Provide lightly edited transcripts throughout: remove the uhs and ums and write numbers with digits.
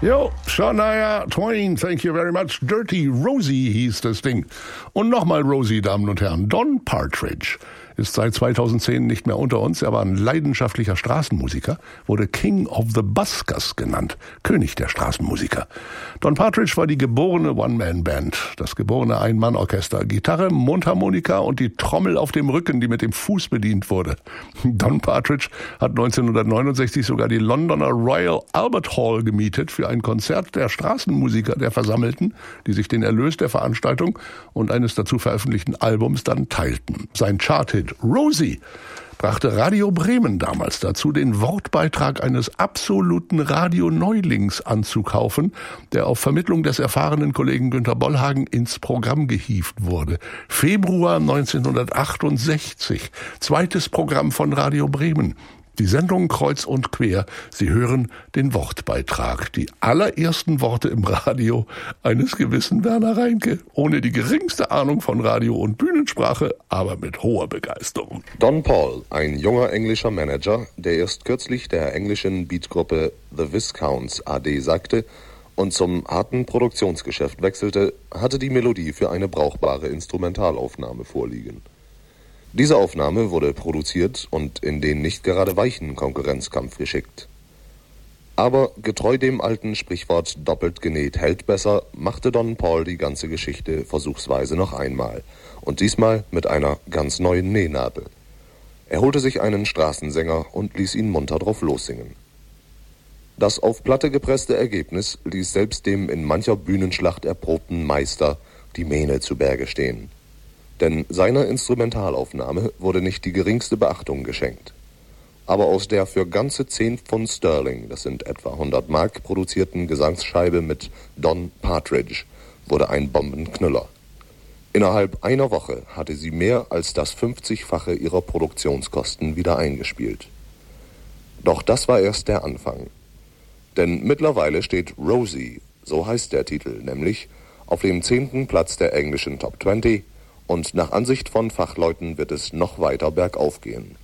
Jo, Shania Twain, thank you very much. Dirty Rosie hieß das Ding. Und nochmal Rosie, Damen und Herren. Don Partridge ist seit 2010 nicht mehr unter uns. Er war ein leidenschaftlicher Straßenmusiker, wurde King of the Buskers genannt, König der Straßenmusiker. Don Partridge war die geborene One-Man-Band, das geborene Ein-Mann-Orchester, Gitarre, Mundharmonika und die Trommel auf dem Rücken, die mit dem Fuß bedient wurde. Don Partridge hat 1969 sogar die Londoner Royal Albert Hall gemietet für ein Konzert der Straßenmusiker der Versammelten, die sich den Erlös der Veranstaltung und eines dazu veröffentlichten Albums dann teilten. Sein Charthit Rosie brachte Radio Bremen damals dazu, den Wortbeitrag eines absoluten Radio-Neulings anzukaufen, der auf Vermittlung des erfahrenen Kollegen Günter Bollhagen ins Programm gehievt wurde. Februar 1968, zweites Programm von Radio Bremen. Die Sendung Kreuz und Quer. Sie hören den Wortbeitrag, die allerersten Worte im Radio eines gewissen Werner Reinke, ohne die geringste Ahnung von Radio und Bühnensprache, aber mit hoher Begeisterung. Don Paul, ein junger englischer Manager, der erst kürzlich der englischen Beatgruppe The Viscounts AD sagte und zum harten Produktionsgeschäft wechselte, hatte die Melodie für eine brauchbare Instrumentalaufnahme vorliegen. Diese Aufnahme wurde produziert und in den nicht gerade weichen Konkurrenzkampf geschickt. Aber getreu dem alten Sprichwort doppelt genäht hält besser, machte Don Paul die ganze Geschichte versuchsweise noch einmal. Und diesmal mit einer ganz neuen Nähnadel. Er holte sich einen Straßensänger und ließ ihn munter drauf lossingen. Das auf Platte gepresste Ergebnis ließ selbst dem in mancher Bühnenschlacht erprobten Meister die Mähne zu Berge stehen. Denn seiner Instrumentalaufnahme wurde nicht die geringste Beachtung geschenkt. Aber aus der für ganze 10 Pfund Sterling, das sind etwa 100 Mark, produzierten Gesangsscheibe mit Don Partridge wurde ein Bombenknüller. Innerhalb einer Woche hatte sie mehr als das 50-fache ihrer Produktionskosten wieder eingespielt. Doch das war erst der Anfang. Denn mittlerweile steht Rosie, so heißt der Titel, nämlich auf dem 10. Platz der englischen Top 20, und nach Ansicht von Fachleuten wird es noch weiter bergauf gehen.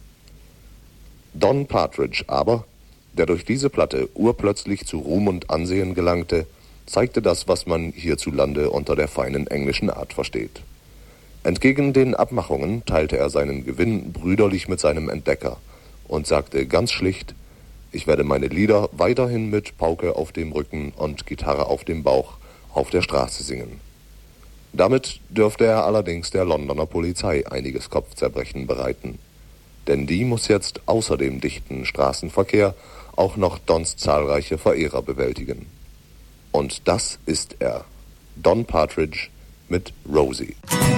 Don Partridge aber, der durch diese Platte urplötzlich zu Ruhm und Ansehen gelangte, zeigte das, was man hierzulande unter der feinen englischen Art versteht. Entgegen den Abmachungen teilte er seinen Gewinn brüderlich mit seinem Entdecker und sagte ganz schlicht: Ich werde meine Lieder weiterhin mit Pauke auf dem Rücken und Gitarre auf dem Bauch auf der Straße singen. Damit dürfte er allerdings der Londoner Polizei einiges Kopfzerbrechen bereiten. Denn die muss jetzt außer dem dichten Straßenverkehr auch noch Dons zahlreiche Verehrer bewältigen. Und das ist er, Don Partridge mit Rosie.